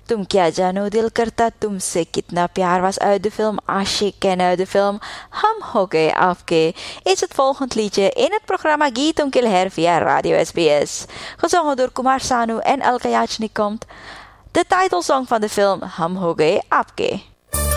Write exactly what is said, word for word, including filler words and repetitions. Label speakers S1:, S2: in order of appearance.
S1: तुम क्या जानो दिल करता तुमसे कितना प्याar was uit de film Aashiq en uit de film Hum Ho Gaye Aapke is het volgend liedje in het programma Geet Om Kilher via Radio S B S. Gezongen door Kumar Sanu en Alka Yachnik komt de titelsong van de film Hum Ho Gaye Aapke.